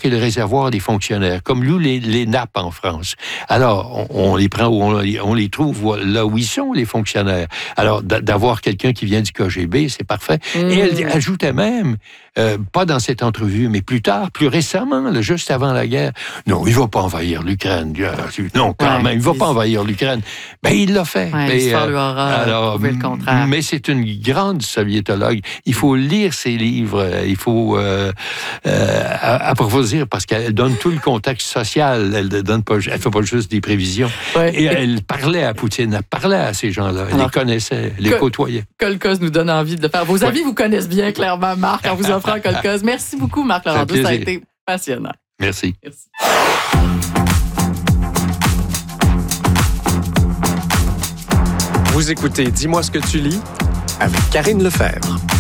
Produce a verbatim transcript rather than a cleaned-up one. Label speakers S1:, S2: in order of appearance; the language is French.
S1: est le réservoir des fonctionnaires, comme nous, les, les nappes en France. Alors, on, on les prend, où on, on les trouve là où ils sont, les fonctionnaires. Alors, d'avoir quelqu'un qui vient du K G B, c'est parfait. Mmh. Et elle ajoutait même, euh, pas dans cette entrevue, mais plus tard, plus récemment, là, juste avant la guerre, non, il ne va pas envahir l'Ukraine. Non, quand ouais, même, il ne va pas envahir l'Ukraine. Ben, il l'a fait.
S2: Ouais,
S1: mais,
S2: euh, lui aura alors, prouvé le contraire.
S1: Mais c'est une grande soviétologue. Il faut lire ses livres. Il faut euh, euh, approfondir parce qu'elle donne tout le contexte social. Elle donne pas, elle fait pas juste des prévisions. Ouais. Et elle parlait à Poutine, elle parlait à ces gens-là. Elle alors, les connaissait, elle les côtoyait.
S2: Kolkhoz nous donne envie de le faire. Vos avis ouais. vous connaissent bien, clairement, Marc, en vous offrant Kolkhoz. Merci beaucoup, Marc Laurando. Ça a été passionnant.
S1: Merci.
S2: Merci.
S3: Vous écoutez Dis-moi ce que tu lis avec Karine Lefebvre.